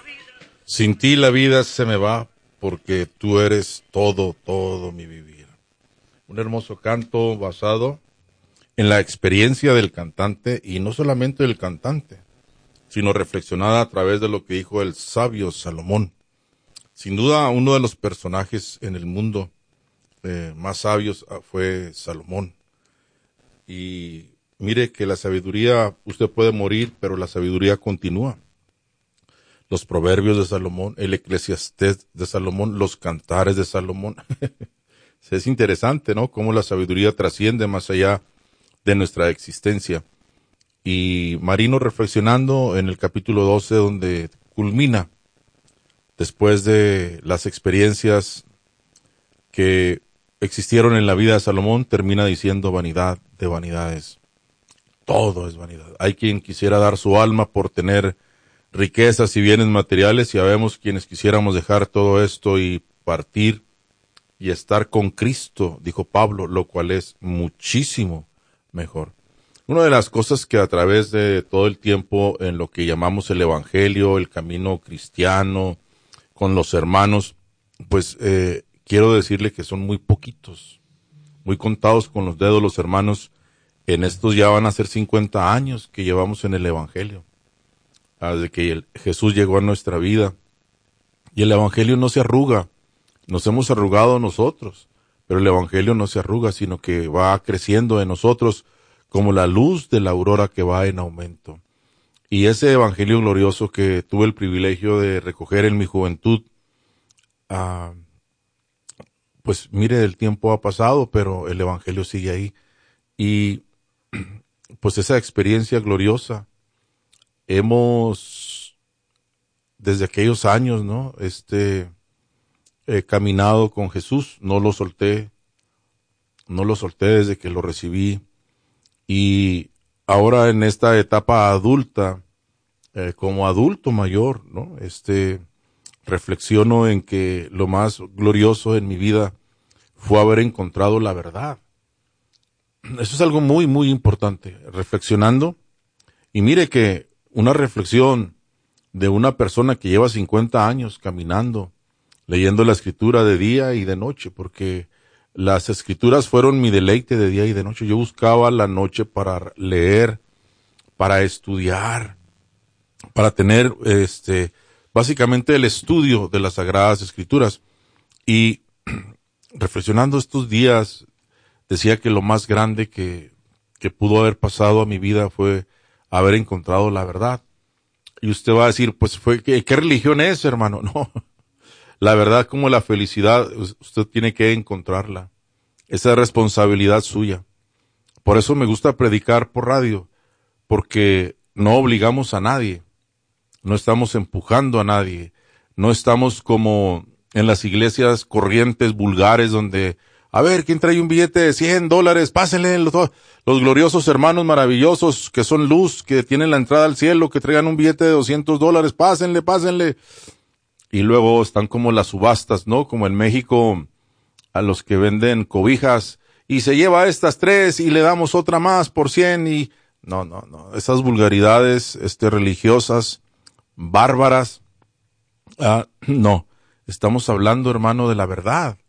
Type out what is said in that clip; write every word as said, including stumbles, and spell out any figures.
Sin ti la vida se me va, porque tú eres todo, todo mi vivir. Un hermoso canto basado en la experiencia del cantante, y no solamente del cantante, sino reflexionada a través de lo que dijo el sabio Salomón. Sin duda, uno de los personajes en el mundo eh, más sabios fue Salomón. Y mire que la sabiduría, usted puede morir, pero la sabiduría continúa. Los proverbios de Salomón, el Eclesiastés de Salomón, los cantares de Salomón. Es interesante, ¿no? Cómo la sabiduría trasciende más allá de nuestra existencia. Y Marino, reflexionando en el capítulo doce, donde culmina, después de las experiencias que existieron en la vida de Salomón, termina diciendo: vanidad de vanidades. Todo es vanidad. Hay quien quisiera dar su alma por tener riquezas y bienes materiales, y habemos quienes quisiéramos dejar todo esto y partir y estar con Cristo, dijo Pablo, lo cual es muchísimo mejor. Una de las cosas que a través de todo el tiempo en lo que llamamos el evangelio, el camino cristiano, con los hermanos, pues eh, quiero decirle que son muy poquitos, muy contados con los dedos los hermanos. En estos ya van a ser cincuenta años que llevamos en el evangelio, desde que el, Jesús llegó a nuestra vida. Y el evangelio no se arruga, nos hemos arrugado nosotros, pero el evangelio no se arruga, sino que va creciendo en nosotros como la luz de la aurora que va en aumento. Y ese evangelio glorioso que tuve el privilegio de recoger en mi juventud, ah, pues mire, el tiempo ha pasado, pero el evangelio sigue ahí. Y pues esa experiencia gloriosa, hemos, desde aquellos años, ¿no? Este, he caminado con Jesús, no lo solté, no lo solté desde que lo recibí. Y ahora en esta etapa adulta, eh, como adulto mayor, ¿no? Este, reflexiono en que lo más glorioso en mi vida fue haber encontrado la verdad. Eso es algo muy, muy importante, reflexionando. Y mire que una reflexión de una persona que lleva cincuenta años caminando, leyendo la escritura de día y de noche, porque las escrituras fueron mi deleite de día y de noche. Yo buscaba la noche para leer, para estudiar, para tener este básicamente el estudio de las sagradas escrituras. Y reflexionando estos días, decía que lo más grande que, que pudo haber pasado a mi vida fue haber encontrado la verdad. Y usted va a decir, pues, fue ¿qué, qué religión es, hermano? No. La verdad, como la felicidad, usted tiene que encontrarla. Esa es responsabilidad suya. Por eso me gusta predicar por radio, porque no obligamos a nadie, no estamos empujando a nadie, no estamos como en las iglesias corrientes vulgares donde, a ver, ¿quién trae un billete de cien dólares? Pásenle los, los gloriosos hermanos maravillosos que son luz, que tienen la entrada al cielo, que traigan un billete de doscientos dólares, pásenle, pásenle. Y luego están como las subastas, ¿no? Como en México, a los que venden cobijas, y se lleva estas tres y le damos otra más por cien, y no, no, no, esas vulgaridades, este, religiosas, bárbaras, ah, no, estamos hablando, hermano, de la verdad.